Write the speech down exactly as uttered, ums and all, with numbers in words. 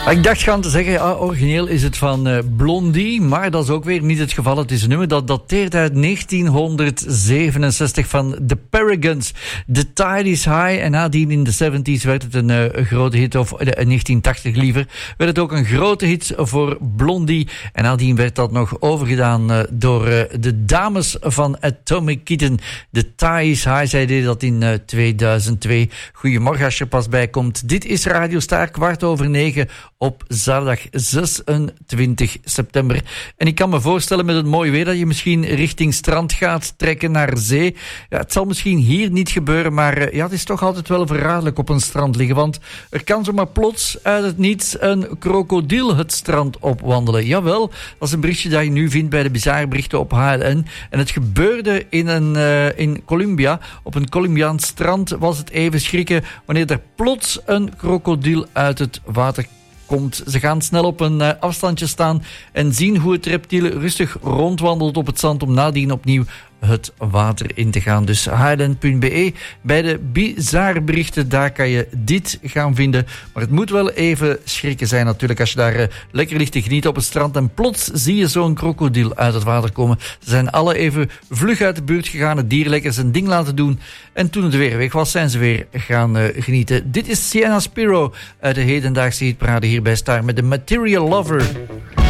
Ik dacht gaan te zeggen, ja, origineel is het van uh, Blondie, maar dat is ook weer niet het geval. Het is een nummer dat dateert uit negentienhonderdzevenenzestig van The Paragons. The Tide is High. En nadien in de zeventig werd het een uh, grote hit, of uh, negentien tachtig liever, werd het ook een grote hit voor Blondie. En nadien werd dat nog overgedaan uh, door uh, de dames van Atomic Kitten. The Tide is High, zij deden dat in uh, tweeduizend twee. Goedemorgen als je pas bijkomt. Dit is Radio Star, kwart over negen op zaterdag zesentwintig september. En ik kan me voorstellen met het mooie weer dat je misschien richting strand gaat trekken naar zee. Ja, het zal misschien hier niet gebeuren, maar ja, het is toch altijd wel verraderlijk op een strand liggen, want er kan zomaar plots uit het niets een krokodil het strand opwandelen. Jawel, dat is een berichtje dat je nu vindt bij de bizarre berichten op H L N. En het gebeurde in, een, uh, in Colombia. Op een Colombiaans strand was het even schrikken wanneer er plots een krokodil uit het water komt. Ze gaan snel op een uh, afstandje staan en zien hoe het reptiel rustig rondwandelt op het zand om nadien opnieuw het water in te gaan. Dus h l n punt b e. Bij de bizarre berichten, daar kan je dit gaan vinden. Maar het moet wel even schrikken zijn natuurlijk als je daar uh, lekker ligt te genieten op het strand en plots zie je zo'n krokodil uit het water komen. Ze zijn alle even vlug uit de buurt gegaan, het dier lekker zijn ding laten doen. En toen het weer weg was, zijn ze weer gaan uh, genieten. Dit is Sienna Spiro uit de hedendaagse hitparade hier bij Star met de Material Lover.